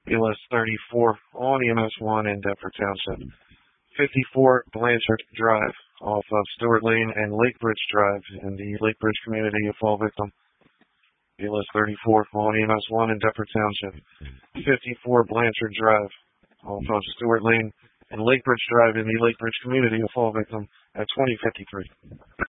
BLS 34 on EMS 1 in Deptford Township. 54 Blanchard Drive off of Stewart Lane and Lake Bridge Drive in the Lake Bridge community, a fall victim. BLS 34 on EMS 1 in Deptford Township. 54 Blanchard Drive off of Stewart Lane and Lake Bridge Drive in the Lake Bridge community, a fall victim at 2053.